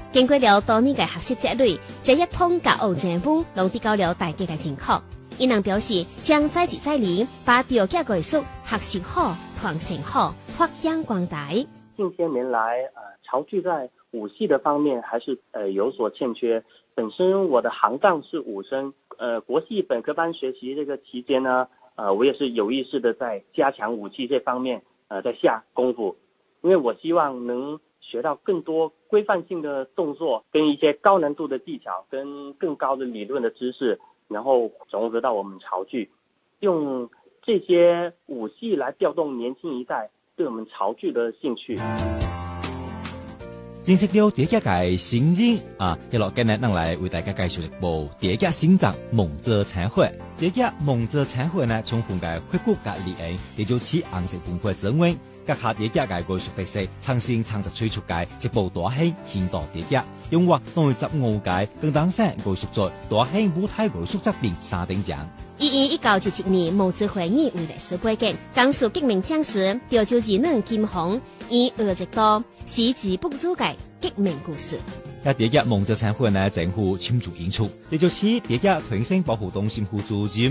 經過了多年嘅學習積累，這一通甲學政府攏得到了大家嘅認可。伊人表示，將再接再厲，把調價藝術學習好、傳承好、發揚光大。 近些年來，潮劇在武戲的方面還是有所欠缺。本身我的行當是武生，國戲本科班學習這個期間呢，我也是有意識的在加強武戲這方面，在下功夫，因為我希望能學到更多規範性的動作，跟一些高難度的技巧，跟更高的理論的知識，然後融合到我們潮劇，用這些武戲來調動年輕一代對我們潮劇的興趣。 認識了第一屆新人一落今日能來為大家介紹一部第一屆新作《夢者餐會》。第一屆《夢者餐會》呢，從風格復古隔離嘅，也就似紅色文化整穩，結合第一屆藝術特色，重新創作推出嘅一部大型現代第一，用活內15屆更當上藝術節大型舞台藝術作品3等獎。 以1977年夢者會議為歷史背景，講述革命將士調就義能金紅以惡直多襲擊不足嘅革命故事。 第一屆夢者餐會呢，政府簽注演出，也就似第一團聲保護中心副主任